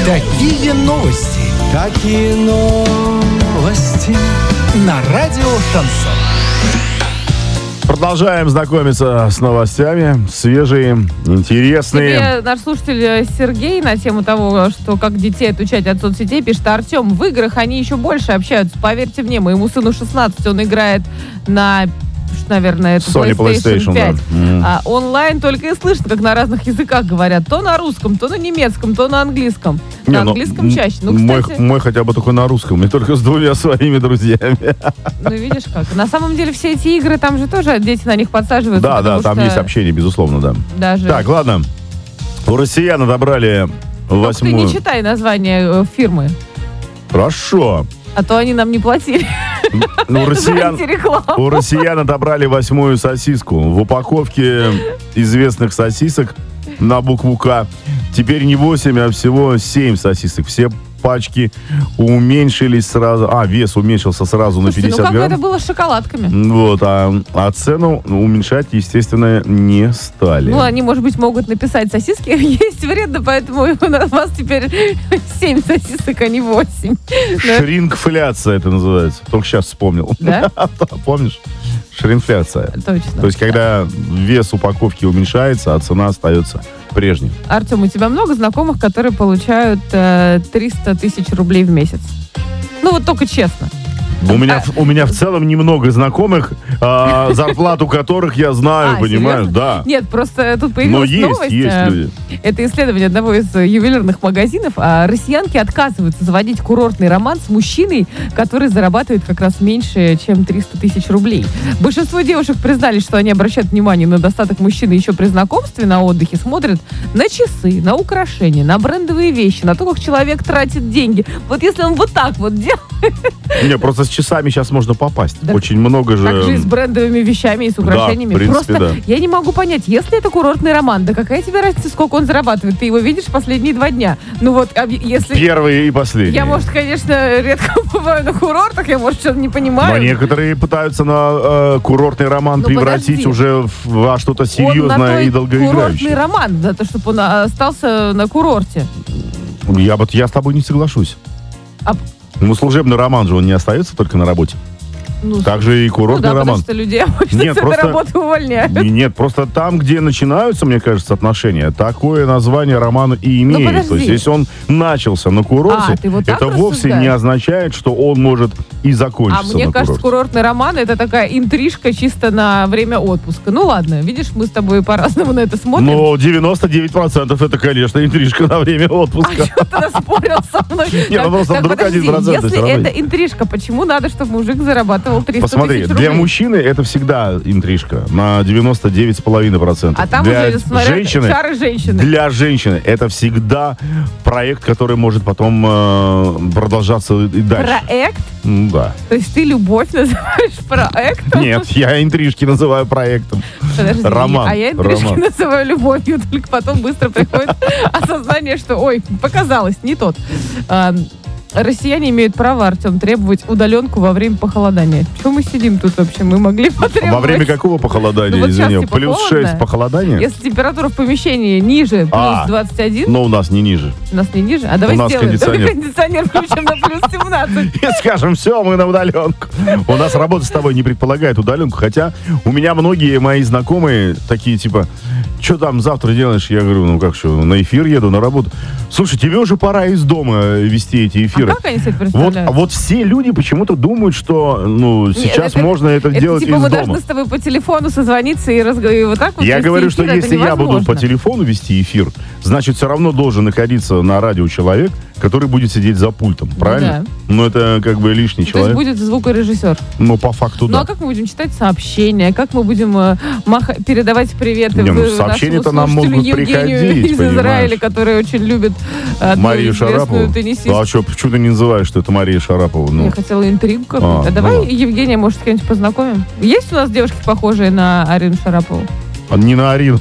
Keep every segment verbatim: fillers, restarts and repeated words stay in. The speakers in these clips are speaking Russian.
Какие новости? Какие новости? На радио Шансон. Продолжаем знакомиться с новостями. Свежие, интересные. Тебе наш слушатель Сергей на тему того, что как детей отучать от соцсетей, пишет: Артем, в играх они еще больше общаются. Поверьте мне, моему сыну шестнадцать, он играет на... наверное, это Sony PlayStation пять. Да. Mm. А онлайн только и слышно, как на разных языках говорят. То на русском, то на немецком, то на английском. Не, на ну, английском чаще. Ну, мой, кстати, мой хотя бы только на русском, и только с двумя своими друзьями. ну видишь как. На самом деле все эти игры, там же тоже дети на них подсаживаются. Да, да, там что есть общение, безусловно, да. даже... Так, ладно. У россиян отобрали Только ты восьмую... не читай название э, фирмы, Хорошо. а то они нам не платили Ну, у за россиян... антирекламу. У россиян отобрали восьмую сосиску. В упаковке известных сосисок на букву К теперь не восемь, а всего семь сосисок. Все пачки уменьшились сразу. А, вес уменьшился сразу на Слушайте, пятьдесят ну как бы грамм. это было с шоколадками? Вот, а, а цену уменьшать, естественно, не стали. Ну, они, может быть, могут написать: сосиски есть вредно, поэтому у вас теперь семь сосисок, а не восемь. Шринкфляция это называется. Только сейчас вспомнил. Да? Помнишь? Шринфляция. Точно. То есть, когда вес упаковки уменьшается, а цена остается прежней. Артем, у тебя много знакомых, которые получают э, триста тысяч рублей в месяц? Ну, вот только честно. У меня, у меня в целом немного знакомых, а, зарплату которых я знаю, А, понимаешь, серьезно? да. Нет, просто тут Но появилась есть, новость. есть э, люди. Это исследование одного из э, ювелирных магазинов. А россиянки отказываются заводить курортный роман с мужчиной, который зарабатывает как раз меньше, чем триста тысяч рублей. Большинство девушек признались, что они обращают внимание на достаток мужчины еще при знакомстве на отдыхе, смотрят на часы, на украшения, на брендовые вещи, на то, как человек тратит деньги. Вот если он вот так вот делает... Не, просто с часами сейчас можно попасть. Да. Очень много же... Так же и с брендовыми вещами, и с украшениями. Да, в принципе, Просто да. я не могу понять, если это курортный роман, да какая тебе разница, сколько он зарабатывает? Ты его видишь последние два дня. Ну вот, а если... Первые и последние. Я, может, конечно, редко бываю на курортах, я, может, что-то не понимаю. Но некоторые пытаются на э, курортный роман Ну, превратить подожди. уже в, во что-то Он на серьезное то и курортный долгоиграющее. роман, за то, чтобы он а, остался на курорте. Я, вот, я с тобой не соглашусь. А- Ну, служебный роман же, он не остается только на работе. Ну, Так же и ну курортный да, потому роман. что людей обычно Нет, с этой просто- работы увольняют. Нет, просто там, где начинаются, мне кажется, отношения, такое название романа и имеет. подожди. То есть, если он начался на курорте, А, ты вот так это вовсе рассуждаешь? не означает, что он может и А закончиться мне на кажется, курорте. курортный роман — это такая интрижка чисто на время отпуска. Ну ладно, видишь, мы с тобой по-разному на это смотрим. Но девяносто девять процентов это, конечно, интрижка на время А отпуска. что ты наспорил со мной? Не, ну просто Так, вдруг подожди, один процент, если всё равно это есть. интрижка, почему надо, чтобы мужик зарабатывал триста Посмотри, тысяч рублей? для мужчины это всегда интрижка на девяносто девять целых пять десятых процента. А там для уже смотрят женщины, чары женщины. Для женщины это всегда проект, который может потом э, продолжаться и дальше. Проект? М, Да. То есть ты любовь называешь проектом? Нет, я интрижки называю проектом. Подожди, Роман, а я интрижки роман. называю любовью, только потом быстро приходит осознание, что, ой, показалось, не тот. А, Россияне имеют право, Артем, требовать удаленку во время похолодания. Чего мы сидим тут вообще? Мы могли потребовать. Во время какого похолодания, Ну вот сейчас, извини? типа, Плюс холодно. шесть похолодания? Если температура в помещении ниже плюс А, двадцать один, Но у нас не ниже. у нас не ниже, а давай У нас сделаем. Давай кондиционер. кондиционер включим на плюс семнадцать. И скажем, все, мы на удаленку. У нас работа с тобой не предполагает удаленку, хотя у меня многие мои знакомые такие, типа, что там завтра делаешь? Я говорю, ну как что, на эфир еду, на работу. Слушай, тебе уже пора из дома вести эти эфиры. А как они себе это Вот, представляют? вот все люди почему-то думают, что ну, сейчас это- можно это, Это делать типа из мы дома. должны с тобой по телефону созвониться и, разго... и вот так вот Я вести говорю, что эфир, это если я буду невозможно. по телефону вести эфир, значит, все равно должен находиться на радио человек, который будет сидеть за пультом, правильно? Ну, это как бы лишний То есть человек. будет звукорежиссер. Ну, по факту, Ну да. а как мы будем читать сообщения? Как мы будем э, маха- передавать приветы Не, ну, в- сообщения-то нашему нам слушателю могут Евгению приходить, из понимаешь? Израиля, который очень любит одну Марию известную Шарапову? теннисистку. А что, почему ты не называешь, что это Мария Шарапова? Ну, Я хотела интригу какую-то. А, А, ну давай ладно. Евгения, может, с кем-нибудь познакомим? Есть у нас девушки, похожие на Арину Шарапову? а не на Арину.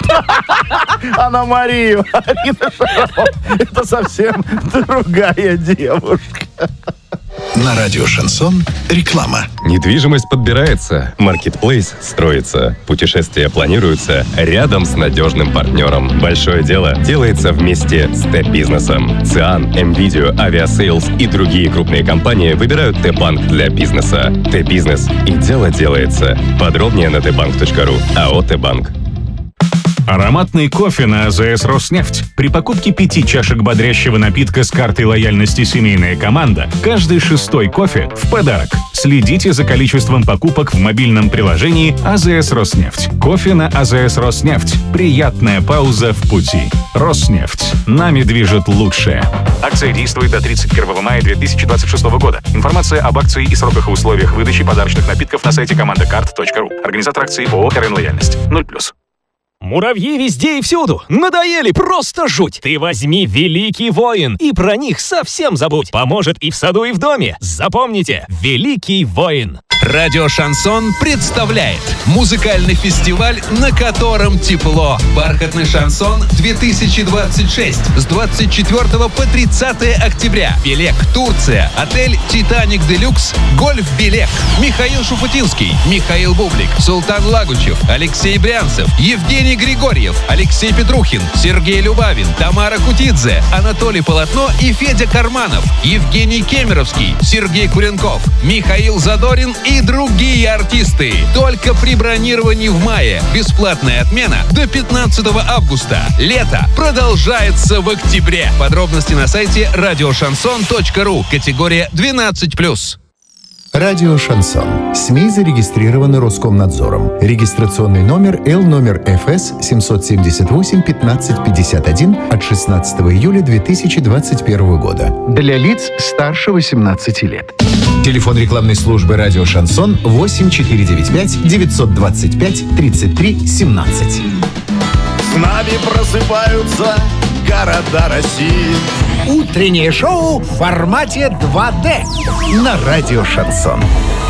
А на Марию. Арина Шарапова. Это совсем другая девушка. На радио «Шансон» реклама. Недвижимость подбирается, маркетплейс строится, путешествия планируются рядом с надежным партнером. Большое дело делается вместе с Т-бизнесом. ЦИАН, МВидео, Авиасейлс и другие крупные компании выбирают Т-банк для бизнеса. Т-бизнес и дело делается. Подробнее на тэ банк точка ру. АО «Т-банк». Ароматный кофе на АЗС «Роснефть». При покупке пяти чашек бодрящего напитка с картой лояльности «Семейная команда» каждый шестой кофе в подарок. Следите за количеством покупок в мобильном приложении АЗС «Роснефть». Кофе на АЗС «Роснефть». Приятная пауза в пути. «Роснефть». Нами движет лучшее. Акция действует до тридцать первого мая две тысячи двадцать шестого года. Информация об акции и сроках и условиях выдачи подарочных напитков на сайте команда карт точка ру. Организатор акции ООО «РН Лояльность». ноль плюс. Муравьи везде и всюду. Надоели, просто жуть. Ты возьми «Великий воин» и про них совсем забудь. Поможет и в саду, и в доме. Запомните, «Великий воин». Радио «Шансон» представляет музыкальный фестиваль, на котором тепло. «Бархатный шансон две тысячи двадцать шесть» с двадцать четвёртого по тридцатое октября. Белек, Турция. Отель «Титаник Делюкс». Гольф Белек. Михаил Шуфутинский, Михаил Бублик, Султан Лагучев, Алексей Брянцев, Евгений Григорьев, Алексей Петрухин, Сергей Любавин, Тамара Кутидзе, Анатолий Полотно и Федя Карманов, Евгений Кемеровский, Сергей Куренков, Михаил Задорин и другие артисты. Только при бронировании в мае. Бесплатная отмена до пятнадцатого августа. Лето продолжается в октябре. Подробности на сайте радио шансон точка ру. Категория двенадцать плюс. Радио «Шансон». СМИ зарегистрированы Роскомнадзором. Регистрационный номер Л номер эф эс семьсот семьдесят восемь пятнадцать пятьдесят один от шестнадцатого июля две тысячи двадцать первого года. Для лиц старше восемнадцати лет. Телефон рекламной службы «Радио Шансон» восемь четыре девять пять девятьсот двадцать пять тридцать три семнадцать. С нами просыпаются города России. Утреннее шоу в формате два дэ на радио «Шансон».